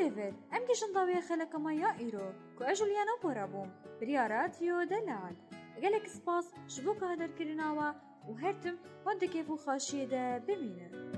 ليفل ام كيشن ضاوية خلق ما يا ايرو كو اجوليانا بورابوم برياراتيو دلال قالك سباس شبوك هدر كرناوا وهرتم وانت كيفو خاشيدا بمينه